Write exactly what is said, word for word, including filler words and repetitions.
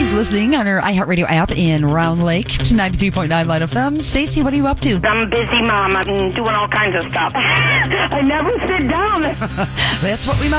is listening on her iHeartRadio app in Round Lake to ninety-three point nine Light F M. Stacy, what are you up to? I'm a busy mom. I'm doing all kinds of stuff. I never sit down. That's what we